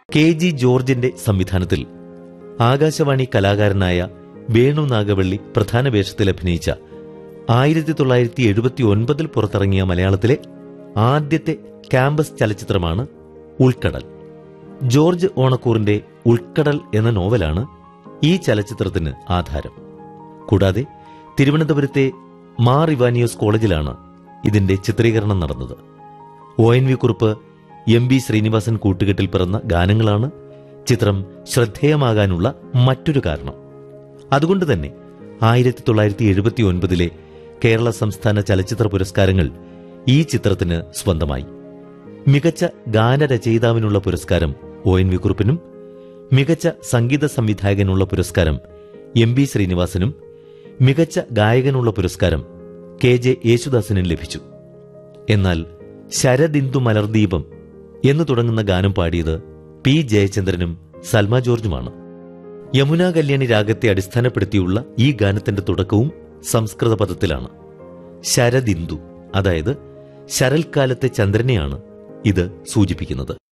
KG ജോർജിന്റെ സംവിധാനത്തിൽ ആകാശവാണി കലാകാരനായ വേണു നാഗവള്ളി പ്രധാന വേഷത്തിൽ അഭിനയിച്ച 1979 പുറത്തിറങ്ങിയ മലയാളത്തിലെ ആദ്യത്തെ ക്യാമ്പസ് ചലച്ചിത്രമാണ് ഉൾക്കടൽ. ജോർജ് ഓണക്കൂറിന്റെ ഉൾക്കടൽ എന്ന നോവലാണ് ഈ ചലച്ചിത്രത്തിന് ആധാരം. കൂടാതെ തിരുവനന്തപുരത്തെ മാർ ഇവാനിയോസ് കോളേജിലാണ് ഇതിന്റെ ചിത്രീകരണം നടന്നത്. ONV കുറുപ്പ്, MB ശ്രീനിവാസൻ കൂട്ടുകെട്ടിൽ പിറന്ന ഗാനങ്ങളാണ് ചിത്രം ശ്രദ്ധേയമാകാനുള്ള മറ്റൊരു കാരണം. അതുകൊണ്ടുതന്നെ 1979 കേരള സംസ്ഥാന ചലച്ചിത്ര പുരസ്കാരങ്ങൾ ഈ ചിത്രത്തിന് സ്വന്തമായി. മികച്ച ഗാനരചയിതാവിനുള്ള പുരസ്കാരം ONV കുറുപ്പിനും, മികച്ച സംഗീത സംവിധായകനുള്ള പുരസ്കാരം MB ശ്രീനിവാസനും, മികച്ച ഗായകനുള്ള പുരസ്കാരം KJ യേശുദാസിനും ലഭിച്ചു. എന്നാൽ ശരദിന്ദു മലർദീപം എന്നു തുടങ്ങുന്ന ഗാനം പാടിയത് P ജയചന്ദ്രനും സൽമ ജോർജുമാണ്. യമുനാ കല്യാണി രാഗത്തെ അടിസ്ഥാനപ്പെടുത്തിയുള്ള ഈ ഗാനത്തിന്റെ തുടക്കവും സംസ്കൃത പദത്തിലാണ്. ശരദിന്ദു, അതായത് ശരൽക്കാലത്തെ ചന്ദ്രനെയാണ് ഇത് സൂചിപ്പിക്കുന്നത്.